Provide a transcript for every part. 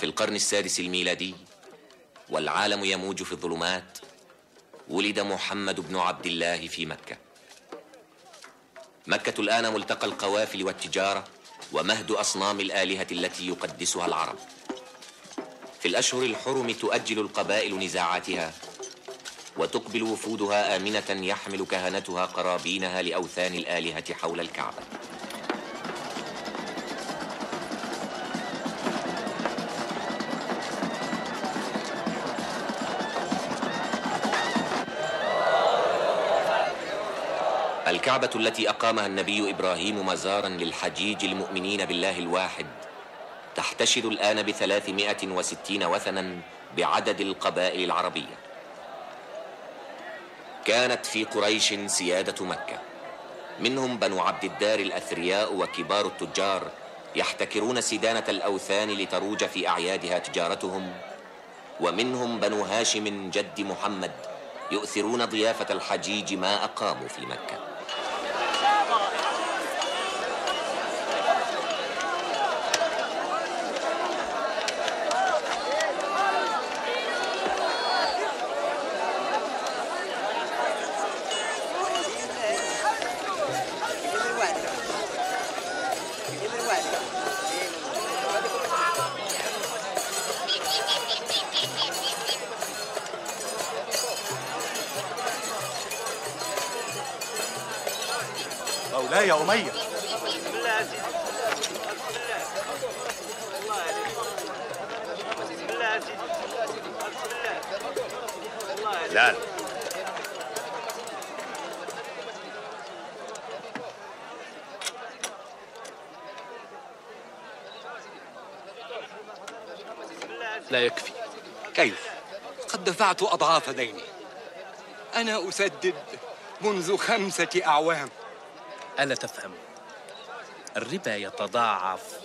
القرن السادس الميلادي والعالم يموج في الظلمات، ولد محمد بن عبد الله في مكة. مكة الآن ملتقى القوافل والتجارة ومهد أصنام الآلهة التي يقدسها العرب. في الأشهر الحرم تؤجل القبائل نزاعاتها، وتقبل وفودها آمنة يحمل كهنتها قرابينها لأوثان الآلهة حول الكعبة. الكعبة التي أقامها النبي إبراهيم مزارا للحجيج المؤمنين بالله الواحد تحتشد الآن ب360 وثنا بعدد القبائل العربية. كانت في قريش سيادة مكة، منهم بنو عبد الدار الأثرياء وكبار التجار يحتكرون سدانة الأوثان لتروج في أعيادها تجارتهم، ومنهم بنو هاشم جد محمد يؤثرون ضيافة الحجيج ما أقاموا في مكة. مولاي أمية. لا لا يكفي. كيف؟ قد دفعت أضعاف ديني. أنا أسدد منذ 5 أعوام. ألا تفهم؟ الربا يتضاعف.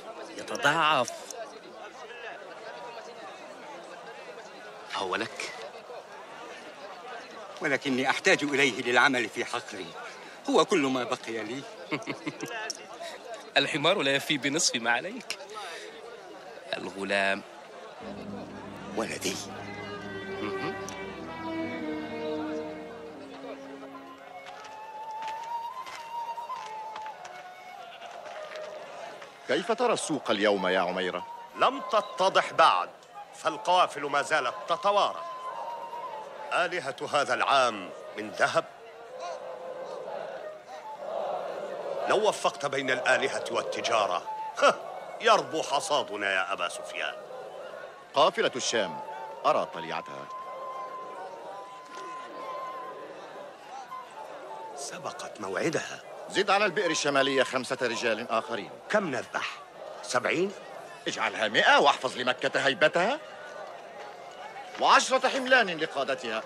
هو لك، ولكني أحتاج إليه للعمل في حقلي، هو كل ما بقي لي. الحمار لا يفي بنصف ما عليك. الغلام ولدي. كيف ترى السوق اليوم يا عميرة؟ لم تتضح بعد، فالقوافل ما زالت تتوارى. آلهة هذا العام من ذهب. لو وفقت بين الآلهة والتجارة يربو حصادنا يا أبا سفيان. قافلة الشام أرى طليعتها. سبقت موعدها. زد على البئر الشمالية 5 رجال آخرين. كم نذبح؟ 70؟ اجعلها 100 واحفظ لمكة هيبتها، و10 حملان لقادتها.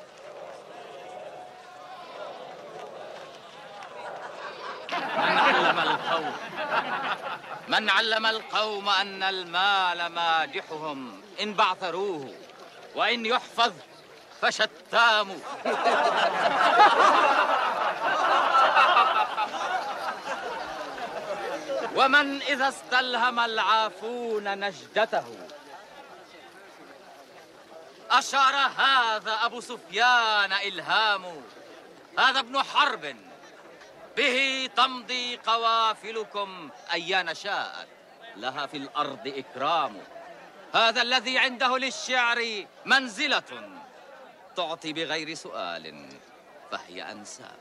من علم القوم أن المال مادحهم إن بعثروه، وإن يحفظ فشتام. ومن إذا استلهم العافون نجدته. أشار هذا أبو سفيان إلهام، هذا ابن حرب به تمضي قوافلكم أيان شاءت، لها في الأرض إكرام. هذا الذي عنده للشعر منزلة تعطي بغير سؤال فهي أنساب.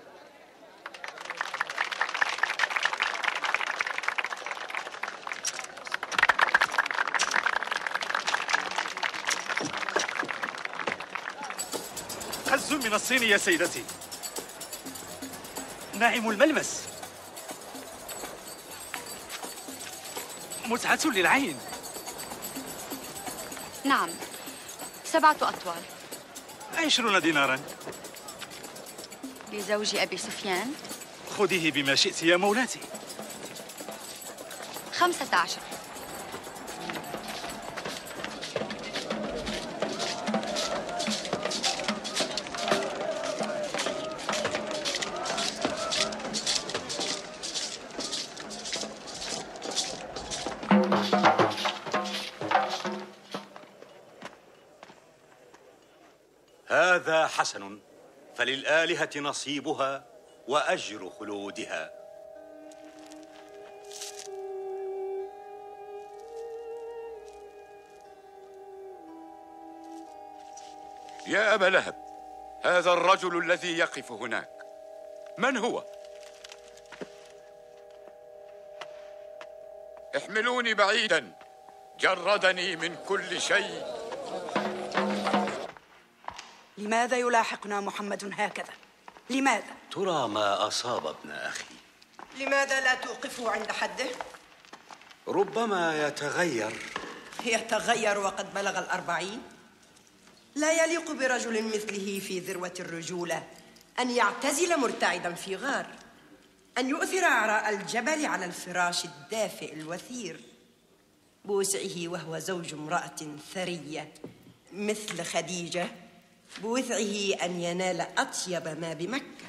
خز من الصين يا سيدتي، ناعم الملمس، متعة للعين. نعم، 7 أطوال. 20 ديناراً. لزوج أبي سفيان. خذيه بما شئت يا مولاتي. 15. حسن، فللآلهة نصيبها وأجر خلودها. يا أبا لهب، هذا الرجل الذي يقف هناك من هو؟ احملوني بعيدا، جردني من كل شيء. لماذا يلاحقنا محمد هكذا؟ لماذا؟ ترى ما أصاب ابن أخي؟ لماذا لا توقفوا عند حده؟ ربما يتغير وقد بلغ 40؟ لا يليق برجل مثله في ذروة الرجولة أن يعتزل مرتعدا في غار، أن يؤثر عراء الجبل على الفراش الدافئ الوثير، بوسعه وهو زوج امرأة ثرية مثل خديجة، بوسعه أن ينال أطيب ما بمكة.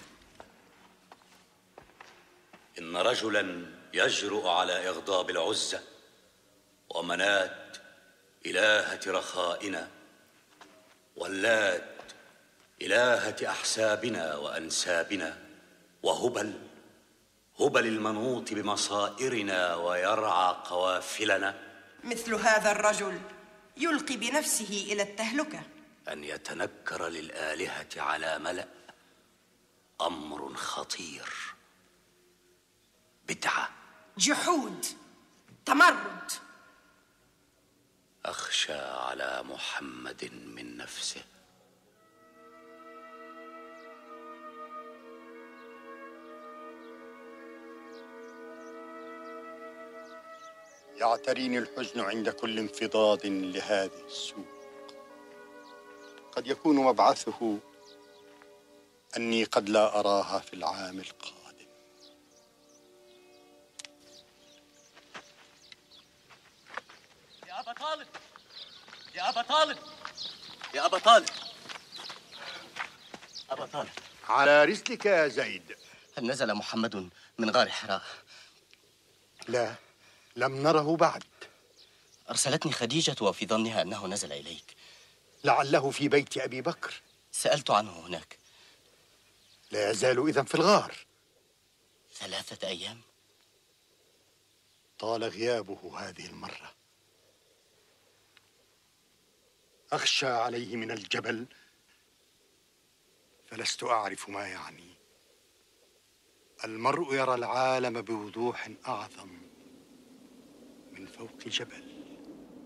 إن رجلا يجرؤ على إغضاب العزة ومنات إلهة رخائنا، واللات إلهة أحسابنا وأنسابنا، وهبل المنوط بمصائرنا ويرعى قوافلنا. مثل هذا الرجل يلقي بنفسه إلى التهلكة. أن يتنكر للآلهة على ملأ أمر خطير، بدعة، جحود، تمرد. أخشى على محمد من نفسه. يعتريني الحزن عند كل انفضاض لهذه السوق. قد يكون مبعثه أني قد لا أراها في العام القادم. يا أبا طالب، يا أبا طالب، يا أبا طالب، أبا طالب، على رسلك يا زيد. هل نزل محمد من غار حراء؟ لا، لم نره بعد. أرسلتني خديجة وفي ظنها أنه نزل إليك. لعله في بيت أبي بكر. سألت عنه هناك. لا يزال إذن في الغار. 3 أيام؟ طال غيابه هذه المرة. أخشى عليه من الجبل، فلست أعرف ما يعني. المرء يرى العالم بوضوح أعظم من فوق جبل.